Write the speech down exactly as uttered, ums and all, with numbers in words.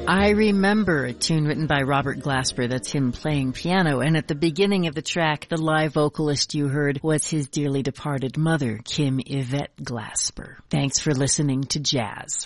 I Remember, a tune written by Robert Glasper. That's him playing piano. And at the beginning of the track, the live vocalist you heard was his dearly departed mother, Kim Yvette Glasper. Thanks for listening to Jazz.